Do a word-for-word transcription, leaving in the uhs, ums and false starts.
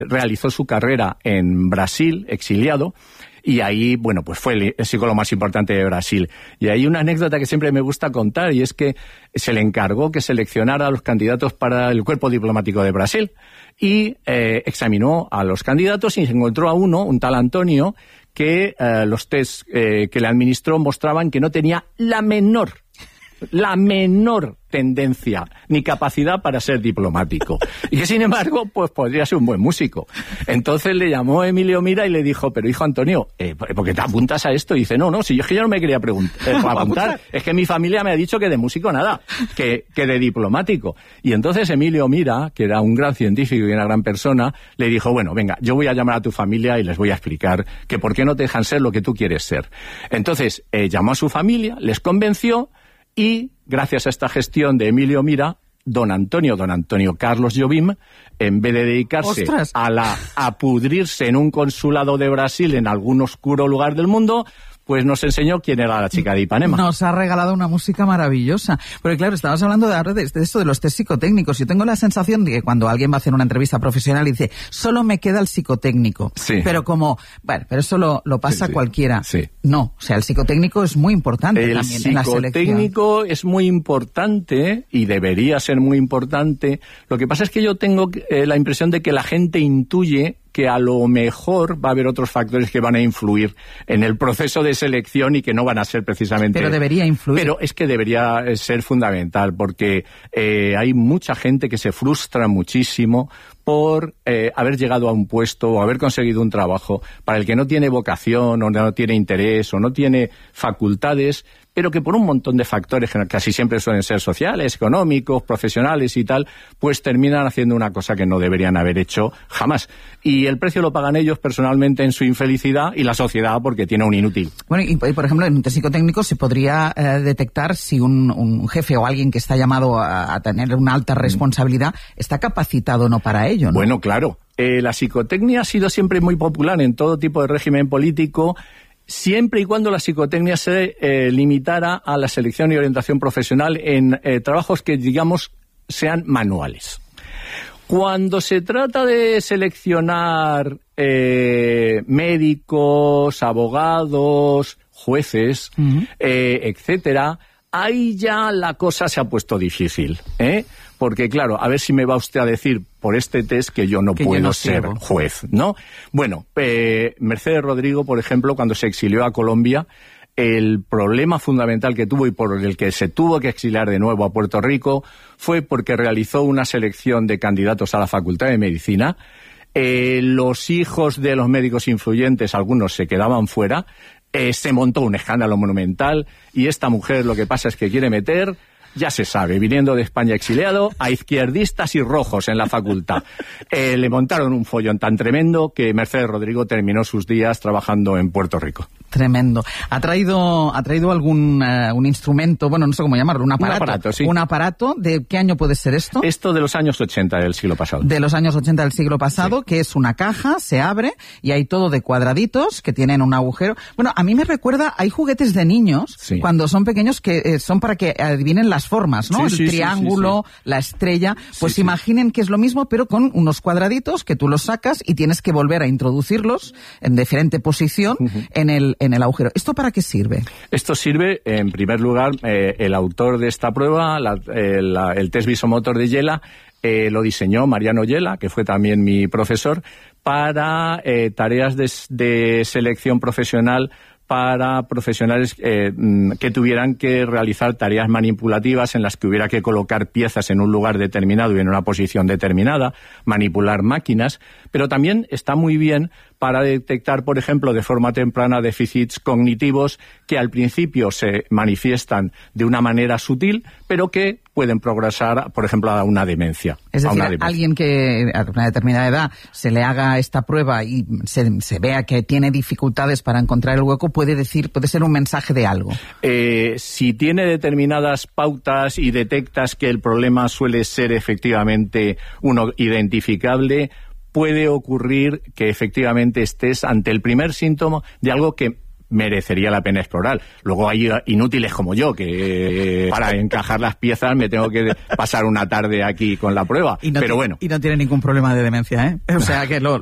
realizó su carrera en Brasil, exiliado, y ahí, bueno, pues fue el psicólogo más importante de Brasil. Y hay una anécdota que siempre me gusta contar, y es que se le encargó que seleccionara a los candidatos para el cuerpo diplomático de Brasil, y eh, examinó a los candidatos y se encontró a uno, un tal Antonio, que eh, los test eh, que le administró mostraban que no tenía la menor, la menor tendencia ni capacidad para ser diplomático, y que sin embargo pues podría ser un buen músico. Entonces le llamó Emilio Mira y le dijo: pero hijo Antonio, eh, ¿por qué te apuntas a esto? Y dice: no, no, si yo es que yo no me quería preguntar, eh, apuntar, es que mi familia me ha dicho que de músico nada, que, que de diplomático. Y entonces Emilio Mira, que era un gran científico y una gran persona, le dijo: bueno, venga, yo voy a llamar a tu familia y les voy a explicar que por qué no te dejan ser lo que tú quieres ser. Entonces eh, llamó a su familia, les convenció, y gracias a esta gestión de Emilio Mira, don Antonio, don Antonio Carlos Jobim, en vez de dedicarse a, la, a pudrirse en un consulado de Brasil en algún oscuro lugar del mundo, pues nos enseñó quién era la chica de Ipanema. Nos ha regalado una música maravillosa. Porque claro, estabas hablando de, de, de esto de los test psicotécnicos. Yo tengo la sensación de que cuando alguien va a hacer una entrevista profesional y dice: solo me queda el psicotécnico. Sí. Pero como, bueno, pero eso lo, lo pasa sí, sí. cualquiera. Sí. No, o sea, el psicotécnico es muy importante el también en la selección. El psicotécnico es muy importante y debería ser muy importante. Lo que pasa es que yo tengo eh, la impresión de que la gente intuye que a lo mejor va a haber otros factores que van a influir en el proceso de selección y que no van a ser precisamente... Pero debería influir. Pero es que debería ser fundamental, porque eh, hay mucha gente que se frustra muchísimo por eh, haber llegado a un puesto o haber conseguido un trabajo para el que no tiene vocación o no tiene interés o no tiene facultades, pero que por un montón de factores que casi siempre suelen ser sociales, económicos, profesionales y tal, pues terminan haciendo una cosa que no deberían haber hecho jamás. Y el precio lo pagan ellos personalmente en su infelicidad y la sociedad porque tiene un inútil. Bueno, y por ejemplo, en un test psicotécnico se podría eh, detectar si un, un jefe o alguien que está llamado a, a tener una alta responsabilidad está capacitado o no para ello, ¿no? Bueno, claro. Eh, la psicotecnia ha sido siempre muy popular en todo tipo de régimen político, siempre y cuando la psicotecnia se eh, limitara a la selección y orientación profesional en eh, trabajos que, digamos, sean manuales. Cuando se trata de seleccionar eh, médicos, abogados, jueces, uh-huh. eh, etcétera, ahí ya la cosa se ha puesto difícil, ¿eh? Porque, claro, a ver si me va usted a decir por este test que yo no que puedo yo no ser sirvo. juez, ¿no? Bueno, eh, Mercedes Rodrigo, por ejemplo, cuando se exilió a Colombia, el problema fundamental que tuvo y por el que se tuvo que exiliar de nuevo a Puerto Rico fue porque realizó una selección de candidatos a la Facultad de Medicina. Eh, los hijos de los médicos influyentes, algunos se quedaban fuera. Eh, se montó un escándalo monumental y esta mujer lo que pasa es que quiere meter... Ya se sabe, viniendo de España exiliado, a izquierdistas y rojos en la facultad. Eh, le montaron un follón tan tremendo que Mercedes Rodrigo terminó sus días trabajando en Puerto Rico. Tremendo. ¿Ha traído, ha traído algún uh, un instrumento, bueno, no sé cómo llamarlo, un aparato? Un aparato, sí. ¿Un aparato? ¿De qué año puede ser esto? Esto de los años ochenta del siglo pasado. De los años ochenta del siglo pasado, sí. Que es una caja, se abre y hay todo de cuadraditos que tienen un agujero. Bueno, a mí me recuerda, hay juguetes de niños, sí. Cuando son pequeños que eh, son para que adivinen las formas, ¿no? Sí, sí, el triángulo, sí, sí, sí. La estrella. Pues sí, imaginen sí. que es lo mismo, pero con unos cuadraditos que tú los sacas y tienes que volver a introducirlos en diferente posición uh-huh. en el en el agujero. ¿Esto para qué sirve? Esto sirve, en primer lugar, eh, el autor de esta prueba, la, eh, la, el test visomotor de Yela, eh, lo diseñó Mariano Yela, que fue también mi profesor, para eh, tareas de, de selección profesional para profesionales eh, que tuvieran que realizar tareas manipulativas en las que hubiera que colocar piezas en un lugar determinado y en una posición determinada, manipular máquinas, pero también está muy bien para detectar, por ejemplo, de forma temprana déficits cognitivos que al principio se manifiestan de una manera sutil, pero que pueden progresar, por ejemplo, a una demencia. Es decir, a demencia. Alguien que a una determinada edad se le haga esta prueba y se, se vea que tiene dificultades para encontrar el hueco, puede decir, puede ser un mensaje de algo. Eh, si tiene determinadas pautas y detectas que el problema suele ser efectivamente uno identificable, puede ocurrir que efectivamente estés ante el primer síntoma de algo que merecería la pena explorar. Luego hay inútiles como yo, que para encajar las piezas me tengo que pasar una tarde aquí con la prueba. Y no pero te, bueno. Y no tiene ningún problema de demencia, ¿eh? O sea, que lo,